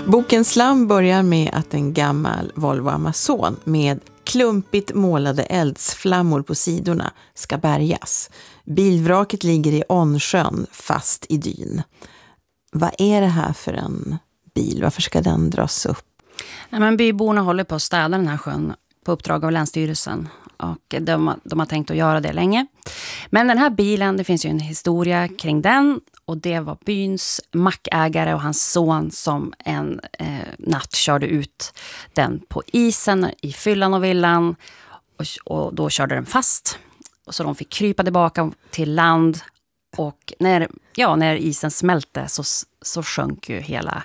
Boken Slam börjar med att en gammal Volvo Amazon med klumpigt målade eldsflammor på sidorna ska bärgas. Bilvraket ligger i Ånsjön fast i dyn. Vad är det här för en bil? Varför ska den dras upp? Ja, men byborna håller på att städa den här sjön på uppdrag av Länsstyrelsen. Och de har tänkt att göra det länge. Men den här bilen, det finns ju en historia kring den. Och det var byns mackägare och hans son som en natt körde ut den på isen i fyllan och villan. Och då körde den fast. Och så de fick krypa tillbaka till land. Och när isen smälte så sjönk ju hela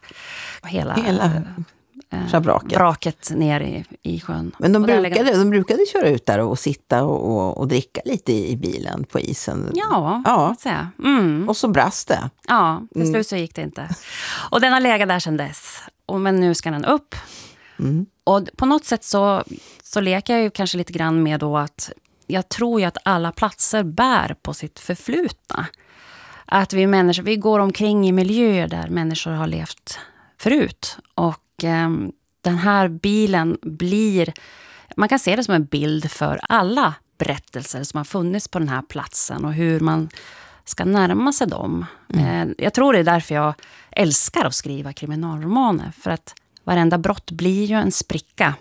vraket ner i sjön. Men de brukade köra ut där och sitta och dricka lite i bilen på isen. Ja. Och så brast det. Ja, till slut så gick det inte. Och den har legat där sedan dess. Men nu ska den upp. Och på något sätt så leker jag ju kanske lite grann med då att jag tror ju att alla platser bär på sitt förflutna. Att vi människor, vi går omkring i miljöer där människor har levt förut. Och den här bilen blir, man kan se det som en bild för alla berättelser som har funnits på den här platsen och hur man ska närma sig dem. Jag tror det är därför jag älskar att skriva kriminalromaner, för att varenda brott blir ju en spricka.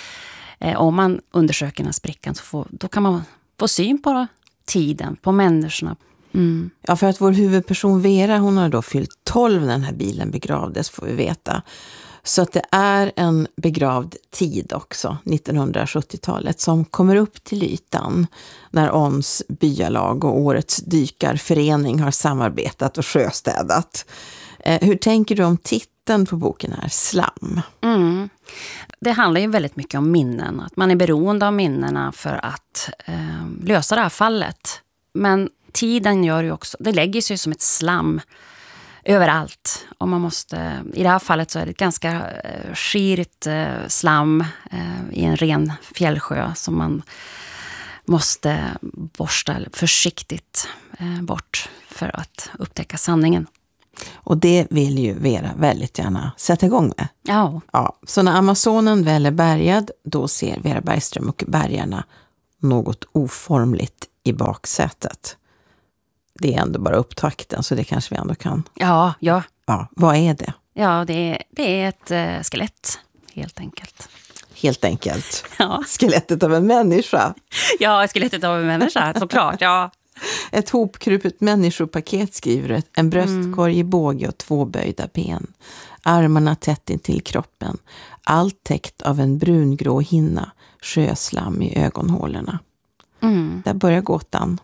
Om man undersöker den här sprickan då kan man få syn på tiden, på människorna. Ja, för att vår huvudperson Vera, hon har då fyllt 12 när den här bilen begravdes, får vi veta. Så att det är en begravd tid också, 1970-talet, som kommer upp till ytan när Ons byalag och årets dykarförening har samarbetat och sjöstädat. Hur tänker du om titeln på boken här, Slam? Det handlar ju väldigt mycket om minnen, att man är beroende av minnena för att lösa det här fallet. Men tiden gör ju också, det lägger sig som ett slam överallt. Och man måste, i det här fallet så är det ett ganska skirigt slam i en ren fjällsjö som man måste borsta försiktigt bort för att upptäcka sanningen. Och det vill ju Vera väldigt gärna sätta igång med. Ja. Så när Amazonen väl är bärgad, då ser Vera Bergström och bärgarna något oformligt i baksätet. Det är ändå bara upptakten, så det kanske vi ändå kan. Ja. Ja, vad är det? Ja, det är ett skelett, helt enkelt. Helt enkelt? Ja. Skelettet av en människa? Ja, skelettet av en människa, såklart, ja. Ett hopkrupet människopaket, skriver en bröstkorg i båge och 2 böjda ben. Armarna tätt in till kroppen. Allt täckt av en brungrå hinna, sjöslam i ögonhålorna. Där börjar gåtan.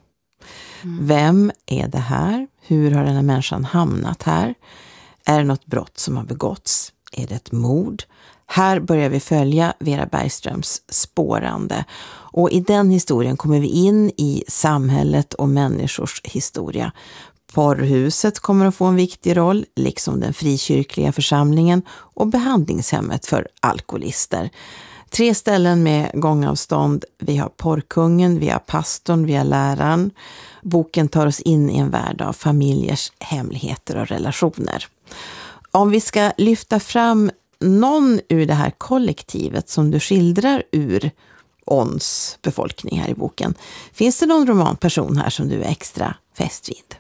Vem är det här? Hur har den här människan hamnat här? Är det något brott som har begåtts? Är det ett mord? Här börjar vi följa Vera Bergströms spårande. Och i den historien kommer vi in i samhället och människors historia. Porrhuset kommer att få en viktig roll, liksom den frikyrkliga församlingen och behandlingshemmet för alkoholister. 3 ställen med gångavstånd. Vi har porrkungen, vi har pastorn, vi har läraren. Boken tar oss in i en värld av familjers hemligheter och relationer. Om vi ska lyfta fram någon ur det här kollektivet som du skildrar ur Ons befolkning här i boken. Finns det någon romanperson här som du är extra fäst vid?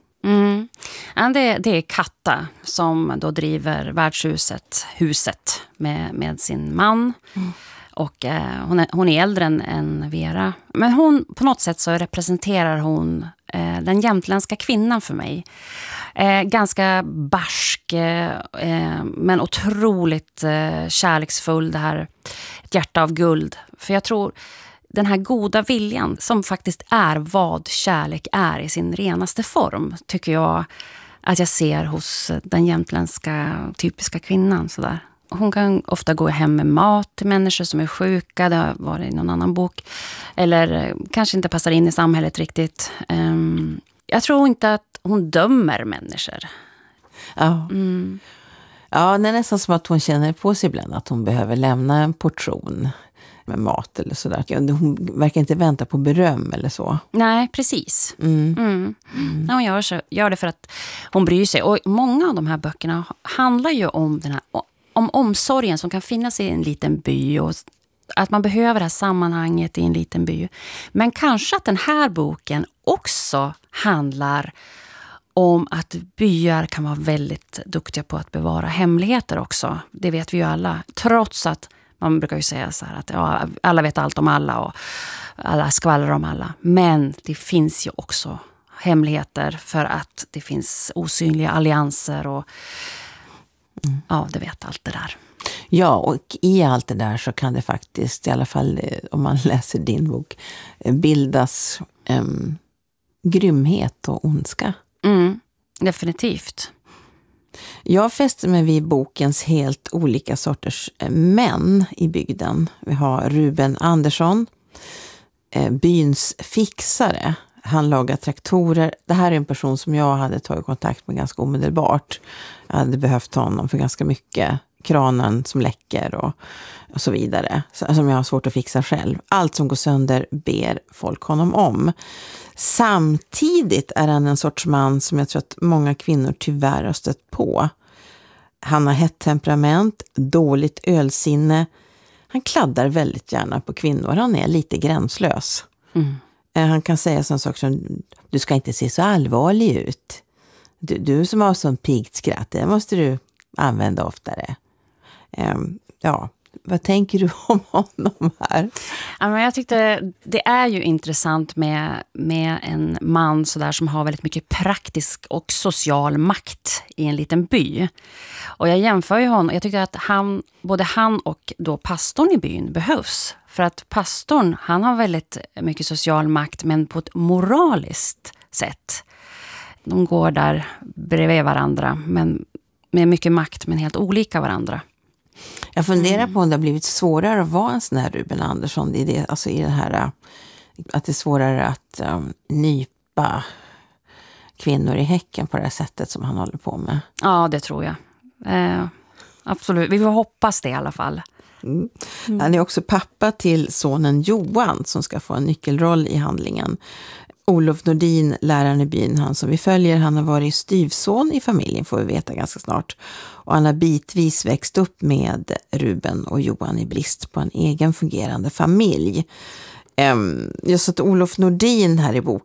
Ja, det är Katta som då driver värdshuset med sin man. Och hon är äldre än Vera. Men hon, på något sätt så representerar hon den jämtländska kvinnan för mig. Ganska barsk men otroligt kärleksfull. Det här, ett hjärta av guld. För jag tror den här goda viljan som faktiskt är vad kärlek är i sin renaste form, tycker jag att jag ser hos den jämtländska typiska kvinnan. Sådär. Hon kan ofta gå hem med mat till människor som är sjuka, det har varit i någon annan bok. Eller kanske inte passar in i samhället riktigt. Jag tror inte att hon dömer människor. Ja. Ja, det är nästan som att hon känner på sig ibland att hon behöver lämna en portion med mat eller sådär. Hon verkar inte vänta på beröm eller så. Nej, precis. Ja, hon gör det för att hon bryr sig. Och många av de här böckerna handlar ju om den här om omsorgen som kan finnas i en liten by och att man behöver det här sammanhanget i en liten by. Men kanske att den här boken också handlar om att byar kan vara väldigt duktiga på att bevara hemligheter också. Det vet vi ju alla. Trots att man brukar ju säga så här att ja, alla vet allt om alla och alla skvallrar om alla. Men det finns ju också hemligheter för att det finns osynliga allianser och ja, det vet allt det där. Ja, och i allt det där så kan det faktiskt, i alla fall om man läser din bok, bildas grymhet och ondska. Definitivt. Jag fäster mig vid bokens helt olika sorters män i bygden. Vi har Ruben Andersson, byns fixare. Han lagar traktorer. Det här är en person som jag hade tagit kontakt med ganska omedelbart. Jag hade behövt honom för ganska mycket. Kranen som läcker och så vidare. Som jag har svårt att fixa själv. Allt som går sönder ber folk honom om. Samtidigt är han en sorts man som jag tror att många kvinnor tyvärr har stött på. Han har hett temperament, dåligt ölsinne. Han kladdar väldigt gärna på kvinnor. Han är lite gränslös. Han kan säga sån sak som: du ska inte se så allvarlig ut. Du som har sån piggt skratt, det måste du använda oftare. Ja, vad tänker du om honom här? Ja, men jag tyckte det är ju intressant med en man så där som har väldigt mycket praktisk och social makt i en liten by. Och jag jämför ju honom. Jag tycker att både han och då pastorn i byn behövs. För att pastorn, han har väldigt mycket social makt men på ett moraliskt sätt. De går där bredvid varandra men med mycket makt men helt olika varandra. Jag funderar på om det har blivit svårare att vara en sån här Ruben Andersson i det, alltså i det här att det är svårare att nypa kvinnor i häcken på det här sättet som han håller på med. Ja, det tror jag. Absolut. Vi får hoppas det i alla fall. Han är också pappa till sonen Johan som ska få en nyckelroll i handlingen. Olof Nordin, läraren i byn, han som vi följer, han har varit styvson i familjen, får vi veta ganska snart. Och han har bitvis växt upp med Ruben och Johan i brist på en egen fungerande familj. Just att Olof Nordin här i boken